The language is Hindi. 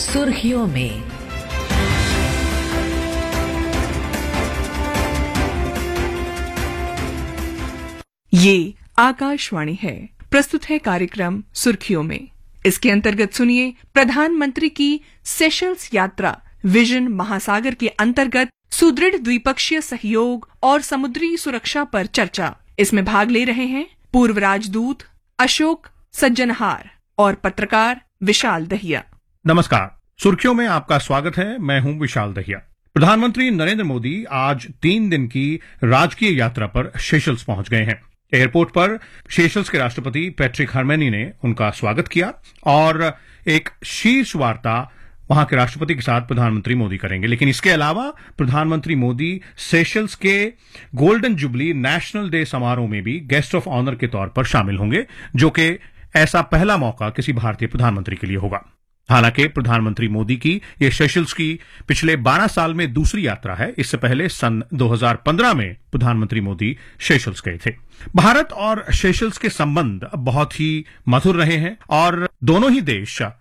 सुर्खियों में। ये आकाशवाणी है। प्रस्तुत है कार्यक्रम सुर्खियों में। इसके अंतर्गत सुनिए प्रधानमंत्री की सेशल्स यात्रा, विजन महासागर के अंतर्गत सुदृढ़ द्विपक्षीय सहयोग और समुद्री सुरक्षा पर चर्चा। इसमें भाग ले रहे हैं पूर्व राजदूत अशोक सज्जनहार और पत्रकार विशाल दहिया। नमस्कार, सुर्खियों में आपका स्वागत है। मैं हूं विशाल दहिया। प्रधानमंत्री नरेंद्र मोदी आज 3 दिन की राजकीय यात्रा पर सेशल्स पहुंच गए हैं। एयरपोर्ट पर सेशल्स के राष्ट्रपति पैट्रिक हरमनी ने उनका स्वागत किया और एक शीर्ष वार्ता वहां के राष्ट्रपति के साथ प्रधानमंत्री मोदी करेंगे। लेकिन इसके अलावा प्रधानमंत्री मोदी सेशल्स के गोल्डन जुबली नेशनल डे समारोह में भी गेस्ट ऑफ ऑनर के तौर पर शामिल होंगे, जो कि ऐसा पहला मौका किसी भारतीय प्रधानमंत्री के लिए होगा। हालांकि प्रधानमंत्री मोदी की यह सेशल्स की पिछले 12 साल में दूसरी यात्रा है। इससे पहले सन 2015 में प्रधानमंत्री मोदी सेशल्स गए थे। भारत और सेशल्स के संबंध बहुत ही मधुर रहे हैं और दोनों ही देश